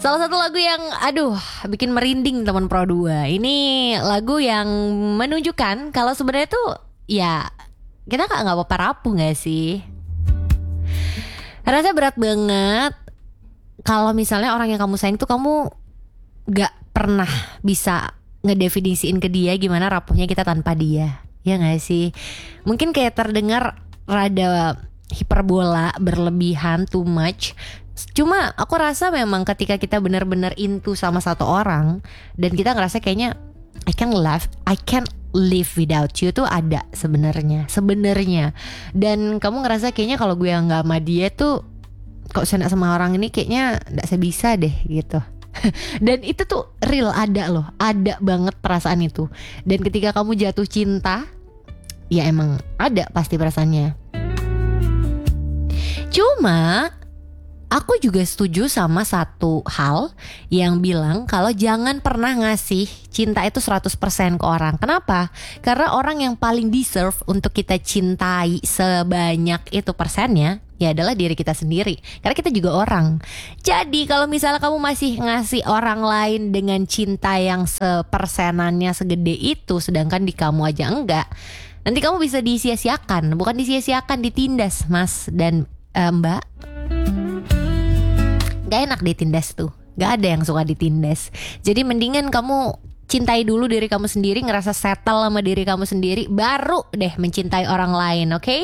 Salah satu lagu yang bikin merinding teman Pro 2. Ini lagu yang menunjukkan kalau sebenarnya tuh ya kita nggak apa-apa rapuh nggak sih? Rasanya berat banget kalau misalnya orang yang kamu sayang tuh kamu nggak pernah bisa ngedefinisiin ke dia gimana rapuhnya kita tanpa dia. Ya nggak sih? Mungkin kayak terdengar rada hiperbola, berlebihan, too much. Cuma aku rasa memang ketika kita benar-benar into sama satu orang dan kita ngerasa kayaknya I can't live without you tuh ada sebenarnya. Dan kamu ngerasa kayaknya kalau gue nggak sama dia tuh kok senang sama orang ini kayaknya nggak sebisa deh gitu. Dan itu tuh real, ada loh, ada banget perasaan itu. Dan ketika kamu jatuh cinta, ya emang ada pasti perasaannya. Cuma aku juga setuju sama satu hal yang bilang kalau jangan pernah ngasih cinta itu 100% ke orang. Kenapa? Karena orang yang paling deserve untuk kita cintai sebanyak itu persennya ya adalah diri kita sendiri. Karena kita juga orang. Jadi kalau misalnya kamu masih ngasih orang lain dengan cinta yang sepersenannya segede itu, sedangkan di kamu aja enggak, nanti kamu bisa disia-siakan. Bukan disia-siakan, ditindas mas dan mbak. Gak enak ditindas tuh. Gak ada yang suka ditindas. Jadi mendingan kamu cintai dulu diri kamu sendiri, ngerasa settle sama diri kamu sendiri, baru deh mencintai orang lain, oke?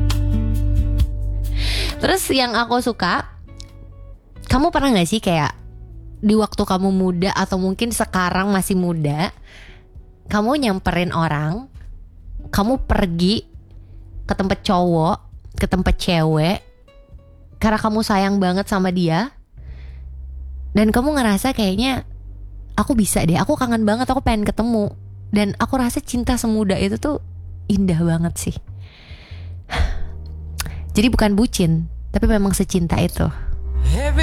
Terus yang aku suka, kamu pernah gak sih kayak di waktu kamu muda atau mungkin sekarang masih muda, kamu nyamperin orang, kamu pergi ke tempat cowok, ke tempat cewek karena kamu sayang banget sama dia. Dan kamu ngerasa kayaknya aku bisa deh, aku kangen banget, aku pengen ketemu. Dan aku rasa cinta semuda itu tuh indah banget sih. Jadi bukan bucin, tapi memang secinta itu.